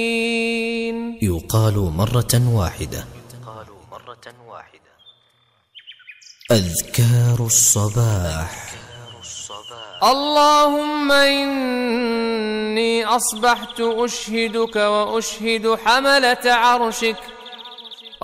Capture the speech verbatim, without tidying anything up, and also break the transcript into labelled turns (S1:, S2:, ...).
S1: يقال مرة واحدة. أذكار الصباح.
S2: اللهم إني أصبحت أشهدك وأشهد حملة عرشك